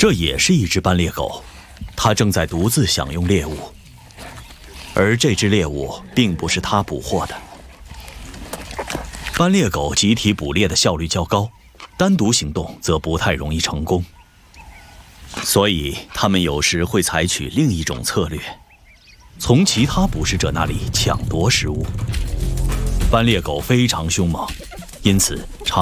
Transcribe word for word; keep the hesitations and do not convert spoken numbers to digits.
这也是一只斑鬣狗，它正在独自享用猎物，而这只猎物并不是它捕获的。斑鬣狗集体捕猎的效率较高，单独行动则不太容易成功，所以它们有时会采取另一种策略，从其他捕食者那里抢夺食物。斑鬣狗非常凶猛，因此常